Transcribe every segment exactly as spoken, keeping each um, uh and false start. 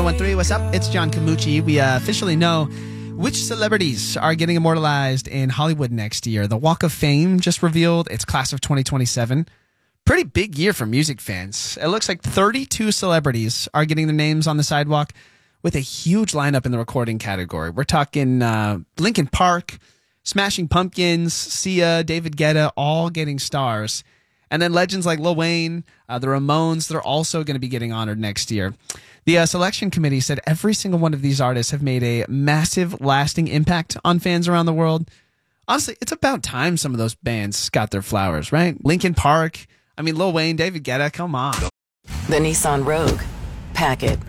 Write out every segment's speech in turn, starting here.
oh one three. What's up? It's John Camucci. We uh, officially know which celebrities are getting immortalized in Hollywood next year. The Walk of Fame just revealed its class of twenty twenty-seven. Pretty big year for music fans. It looks like thirty-two celebrities are getting their names on the sidewalk with a huge lineup in the recording category. We're talking uh, Linkin Park, Smashing Pumpkins, Sia, David Guetta, all getting stars. And then legends like Lil Wayne, uh, the Ramones, they're also going to be getting honored next year. The uh, selection committee said every single one of these artists have made a massive, lasting impact on fans around the world. Honestly, it's about time some of those bands got their flowers, right? Linkin Park, I mean, Lil Wayne, David Guetta, come on. The Nissan Rogue. Pack it.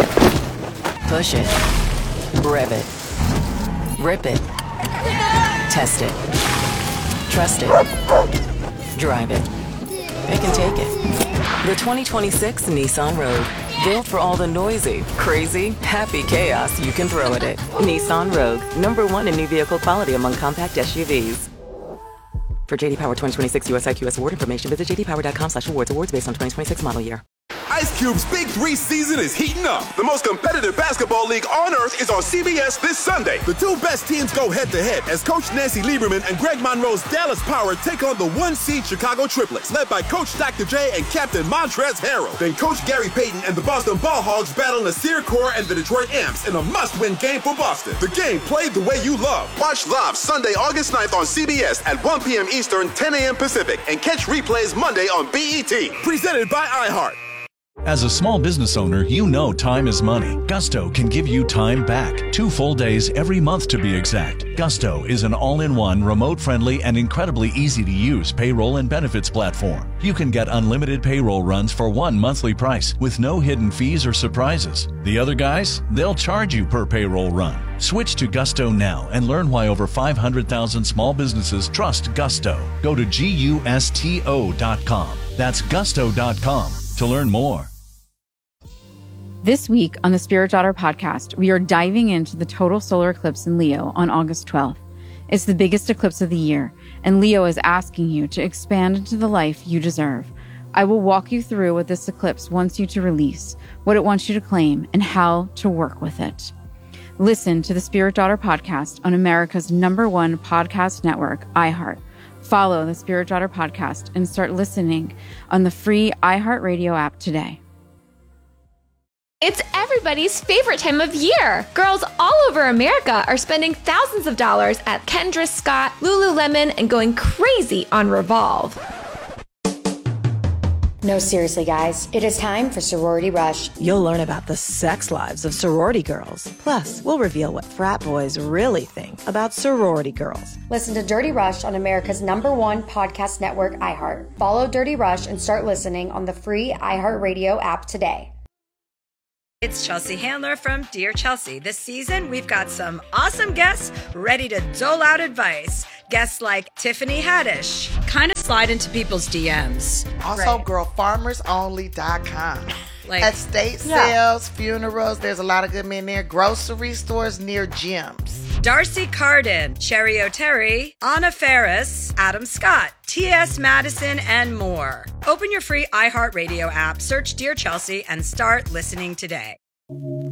Push it. Rev it. Rip it. Test it. Trust it. Drive it. It can take it. The twenty twenty-six Nissan Rogue. Built for all the noisy, crazy, happy chaos you can throw at it. Nissan Rogue. Number one in new vehicle quality among compact S U Vs. For J D Power twenty twenty-six U S I Q S award information, visit j d power dot com slash awards. Awards based on twenty twenty-six model year. Ice Cube's Big Three season is heating up. The most competitive basketball league on earth is on C B S this Sunday. The two best teams go head-to-head as Coach Nancy Lieberman and Greg Monroe's Dallas Power take on the one-seed Chicago Triplets, led by Coach Doctor J and Captain Montrezl Harrell. Then Coach Gary Payton and the Boston Ball Hogs battle Nasir Kaur and the Detroit Amps in a must-win game for Boston. The game played the way you love. Watch live Sunday, August ninth on C B S at one p.m. Eastern, ten a.m. Pacific, and catch replays Monday on B E T. Presented by iHeart. As a small business owner, you know time is money. Gusto can give you time back. Two full days every month to be exact. Gusto is an all-in-one, remote-friendly, and incredibly easy-to-use payroll and benefits platform. You can get unlimited payroll runs for one monthly price with no hidden fees or surprises. The other guys, they'll charge you per payroll run. Switch to Gusto now and learn why over five hundred thousand small businesses trust Gusto. Go to gusto dot com. That's gusto dot com to learn more. This week on the Spirit Daughter podcast, we are diving into the total solar eclipse in Leo on August twelfth. It's the biggest eclipse of the year, and Leo is asking you to expand into the life you deserve. I will walk you through what this eclipse wants you to release, what it wants you to claim, and how to work with it. Listen to the Spirit Daughter podcast on America's number one podcast network, iHeart. Follow the Spirit Daughter podcast and start listening on the free iHeartRadio app today. It's everybody's favorite time of year. Girls all over America are spending thousands of dollars at Kendra Scott, Lululemon, and going crazy on Revolve. No, seriously, guys. It is time for Sorority Rush. You'll learn about the sex lives of sorority girls. Plus, we'll reveal what frat boys really think about sorority girls. Listen to Dirty Rush on America's number one podcast network, iHeart. Follow Dirty Rush and start listening on the free iHeartRadio app today. It's Chelsea Handler from Dear Chelsea. This season, we've got some awesome guests ready to dole out advice. Guests like Tiffany Haddish. Kind of slide into people's D Ms. Also, right. girl farmers only dot com. Like, estate yeah. sales, funerals, there's a lot of good men there. Grocery stores near gyms. Darcy Carden, Cherry O'Terry, Anna Ferris, Adam Scott, T S Madison, and more. Open your free iHeartRadio app, search Dear Chelsea, and start listening today.